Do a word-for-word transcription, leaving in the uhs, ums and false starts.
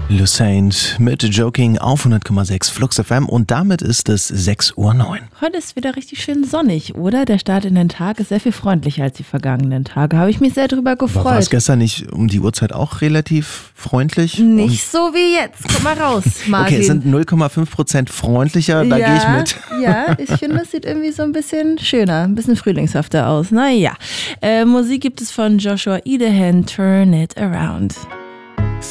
Lucid mit Joking auf hundert Komma sechs Flux F M und damit ist es sechs Uhr neun. Heute ist wieder richtig schön sonnig, oder? Der Start in den Tag ist sehr viel freundlicher als die vergangenen Tage. Habe ich mich sehr drüber gefreut. War es gestern nicht um die Uhrzeit auch relativ freundlich? Nicht und so wie jetzt. Guck mal raus, Martin. Okay, es sind null Komma fünf Prozent freundlicher, da ja, gehe ich mit. Ja, ich finde, es sieht irgendwie so ein bisschen schöner, ein bisschen frühlingshafter aus. Naja, äh, Musik gibt es von Joshua Idehan, Turn It Around.